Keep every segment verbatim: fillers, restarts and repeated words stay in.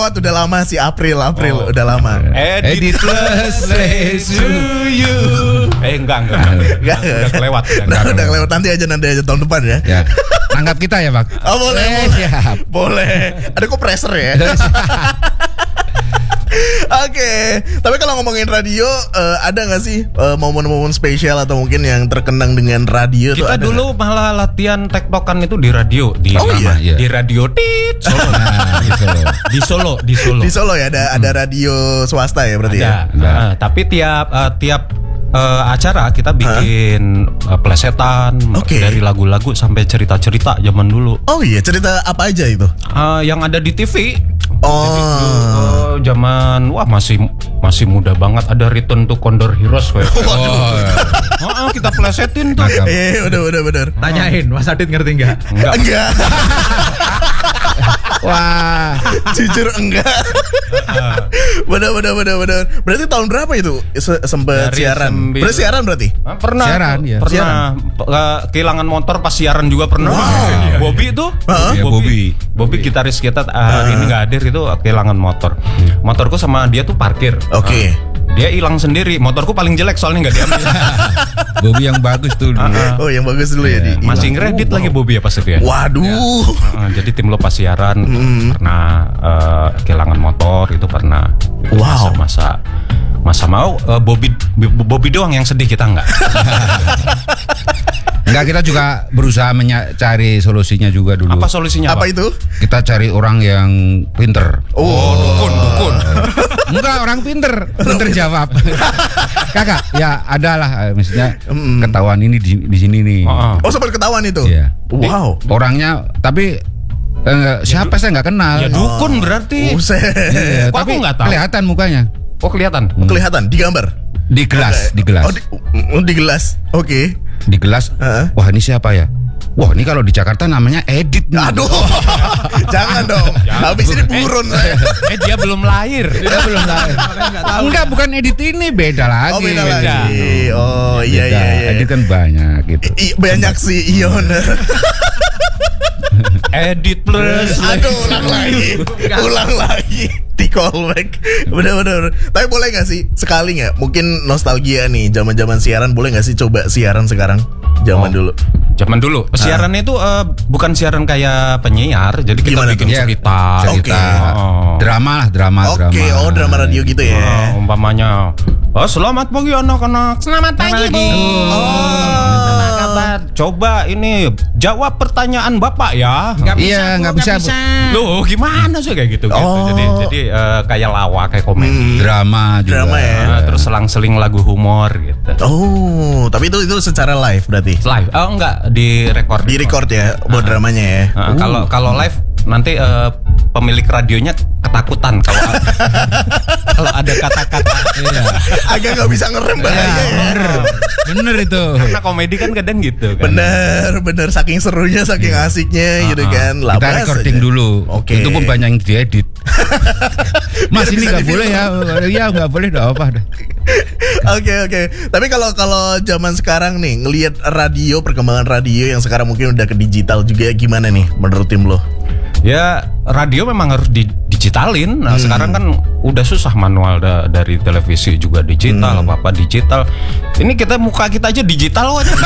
lewat udah lama sih April April Oh. udah lama. Editless Race to you. Eh enggak enggak. Enggak, Udah kelewat. Udah, udah kelewat nanti aja nanti aja tahun depan ya. Ya. Anggap kita ya, Bang. Oh boleh, Eh, boleh. siap. Boleh. Ada kok pressure ya. Oke, tapi kalau ngomongin radio, uh, ada nggak sih uh, momen-momen spesial atau mungkin yang terkenang dengan radio? tuh Kita ada dulu nggak? malah latihan tektokan itu di radio di Oh, nama, iya? di radio Tit Solo. Nah, di Solo. di Solo, di Solo. Di Solo ya ada ada radio swasta ya berarti ya. Ada. Nah, tapi tiap uh, tiap uh, acara kita bikin uh, plesetan Oke. dari lagu-lagu sampai cerita-cerita zaman dulu. Oh iya, cerita apa aja itu? Uh, yang ada di T V. Oh. Oh, zaman wah masih masih muda banget, ada Return to Condor Heroes kayak. Oh, iya. Heeh, kita plesetin tuh. Mantap. Eh, udah udah bener. Tanyain, Mas Adit ngerti nggak? Enggak. Enggak. Wah. Jujur enggak. Bener bener bener bener. Berarti tahun berapa itu se- sempet Dari siaran? sembil- Berarti siaran berarti? Ah, pernah Siaran, tuh. ya. Pernah Siaran. uh, kehilangan motor pas siaran juga pernah. Wow. Bobby tuh Hah? Iya, Bobby Bobby gitaris kita uh, hari ini nggak hadir itu kehilangan motor. Motorku sama dia tuh parkir. Oke. Uh, dia hilang sendiri. Motorku paling jelek soalnya nggak diambil. Bobby yang bagus tuh dulu. Ah, Oh, yang bagus dulu ya di. Masih ngredit lagi Bobby ya pas itu ya. Waduh. Uh, jadi tim lo pas siaran Hmm. pernah uh, kehilangan motor itu pernah. Wow. Masa masa mau uh, Bobby Bobby doang yang sedih, kita enggak. Enggak, kita juga berusaha mencari solusinya juga dulu. Apa solusinya? Apa Pak? itu? Kita cari orang yang pinter. Oh, Dukun, dukun. Enggak, orang pinter, pinter jawab. Kakak, ya adalah maksudnya Mm. ketahuan ini di, di sini nih. Oh, Oh, sempat ketahuan itu. Iya. Wow. Orangnya tapi eh, siapa saya nggak kenal. ya dukun berarti. Buset. Iya, Kok tapi aku nggak tahu? kelihatan mukanya Oh kelihatan. Kelihatan di gambar. di gelas, di gelas, Oh, di, oh, di gelas. Oke. di gelas. Heeh. Wah, ini siapa ya? Wah, ini kalau di Jakarta namanya Edit nih. Aduh. Jangan dong. Habis ini burun saya. Eh dia belum lahir. Dia belum tahu. nggak tahu. Enggak, bukan Edit ini, beda lagi. Oh, beda beda. lagi. Oh, iya Beda. iya iya. Edit kan banyak gitu. I- banyak sih, iya bener. Edit plus. Aduh, ulang lagi. Ulang lagi. Di callback. Bener-bener. Tapi boleh gak sih sekali nggak? Mungkin nostalgia nih, zaman-zaman siaran, boleh gak sih coba siaran sekarang? Zaman Oh. dulu. Zaman dulu siaran itu eh, bukan siaran kayak penyiar, jadi kita Gimana bikin tuh? Ya, cerita. cerita. Oh. Drama lah, drama, drama. Oke, oh drama radio gitu ya. Oh, umpamanya, oh selamat pagi anak-anak. Selamat pagi bu. Oh, apa kabar? Coba ini jawab pertanyaan bapak ya. Iya, nggak bisa. Bu. Loh gimana sih kayak gitu gitu. Oh. Jadi jadi eh, kayak lawak, kayak komedi. Drama juga. Drama ya. Nah, terus selang-seling lagu humor gitu. Oh, tapi itu itu secara live berarti. Live? Oh enggak, di record. Di record ya buat dramanya ya. Nah, kalau kalau live nanti eh, pemilik radionya ketakutan kalau kalau ada kata-kata. Iya. Agak nggak bisa ngerem bahaya ya. Bener, bener itu. Karena komedi kan kadang gitu kan. Bener, bener saking serunya, saking asiknya gitu kan. Kita Labas recording aja. dulu. Oke. Itu pun banyak yang diedit. Mas, Biar ini bisa nggak boleh ya? Iya, nggak boleh, nggak apa. Oke oke. Tapi kalau kalau zaman sekarang nih ngelihat radio, perkembangan radio yang sekarang mungkin udah ke digital juga, gimana nih menurut tim lo? Ya radio memang harus di digitalin. Nah, Hmm. sekarang kan udah susah manual da- dari televisi juga digital, Hmm. apa-apa digital. Ini kita muka kita aja digital aja.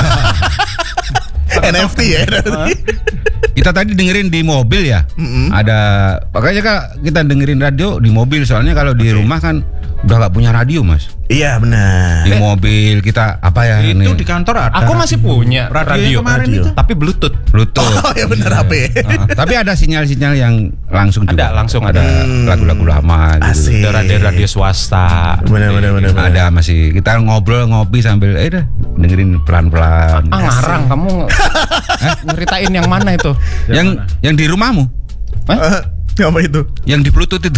N F T ya. Kita tadi dengerin di mobil ya. Mm-mm. Ada makanya Kak, kita dengerin radio di mobil, soalnya kalau di rumah kan udah nggak punya radio, Mas. Iya benar. Di mobil kita apa ya ini? Itu di kantor ada. Aku masih punya Radio radio, yang kemarin radio. itu. tapi Bluetooth. Bluetooth. Oh ya benar H P. Ah, tapi ada sinyal-sinyal yang langsung juga. Ada, langsung ada. Hmm. lagu-lagu lama gitu. Asik. Ada radio radio swasta. Benar benar benar. benar. Ada masih kita ngobrol ngopi sambil eh dah dengerin pelan-pelan. Ah ngarang kamu eh, ngeritain yang mana itu? yang yang di rumahmu, Eh, apa itu? yang di Bluetooth itu.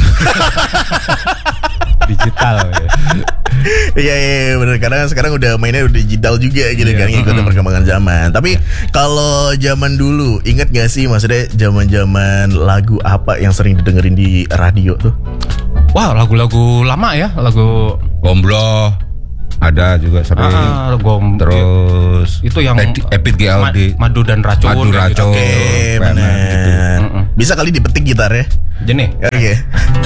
Digital. Ya. Iya iya iya, benar. Karena sekarang udah mainnya udah digital juga gitu kan, ngikutin perkembangan zaman. Tapi kalau zaman dulu, inget gak sih maksudnya zaman-zaman lagu apa yang sering didengerin di radio tuh? Wah lagu-lagu lama ya, lagu Gombloh ada juga sering. ah, gom, Terus itu yang Edi- Epit G L D. Ma- madu dan racun. Madu kayak gitu. racun. Oke, Oh, benar. gitu. Mm-mm. Bisa kali dipetik gitar ya? Jenih. Oke.